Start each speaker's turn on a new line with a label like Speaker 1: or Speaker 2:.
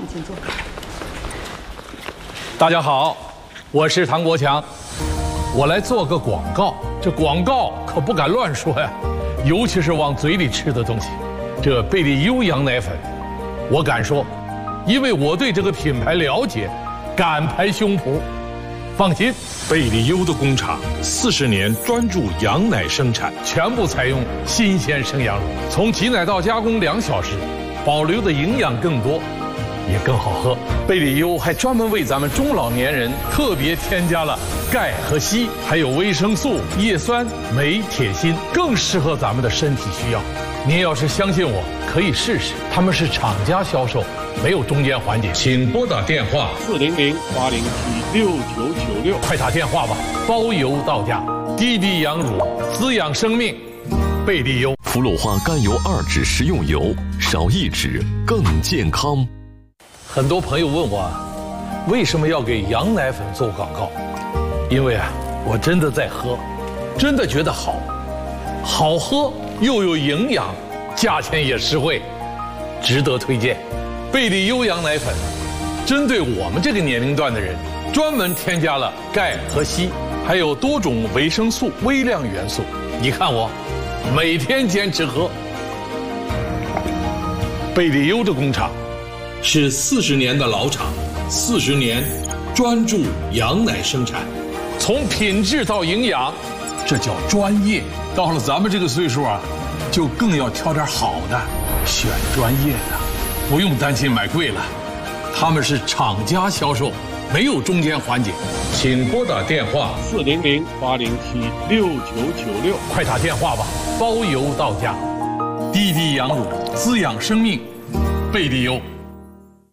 Speaker 1: 请坐。
Speaker 2: 大家好，我是唐国强，我来做个广告。这广告可不敢乱说呀，尤其是往嘴里吃的东西。这贝利优羊奶粉，我敢说，因为我对这个品牌了解，敢拍胸脯。放心，
Speaker 3: 贝利优的工厂40年专注羊奶生产，
Speaker 2: 全部采用新鲜生羊乳，从挤奶到加工2小时，保留的营养更多，也更好喝。贝利优还专门为咱们中老年人特别添加了钙和硒，还有维生素、叶酸、镁、铁、锌，更适合咱们的身体需要。您要是相信我，可以试试。他们是厂家销售，没有中间环节。请拨打电话
Speaker 3: 400-807-6996，
Speaker 2: 快打电话吧，包邮到家。滴滴羊乳滋养生命，贝利优。
Speaker 4: 氟氯化甘油2酯食用油，少1酯更健康。
Speaker 2: 很多朋友问我，为什么要给羊奶粉做广告？因为我真的在喝，真的觉得好喝又有营养，价钱也实惠，值得推荐。贝利优羊奶粉针对我们这个年龄段的人，专门添加了钙和硒，还有多种维生素、微量元素。你看我每天坚持喝。贝利优的工厂是40年的老厂，40年专注羊奶生产，从品质到营养，这叫专业。到了咱们这个岁数就更要挑点好的，选专业的，不用担心买贵了。他们是厂家销售，没有中间环节。请拨打电话
Speaker 3: 400-807-6996，
Speaker 2: 快打电话吧，包邮到家。滴滴羊乳滋养生命，贝利优。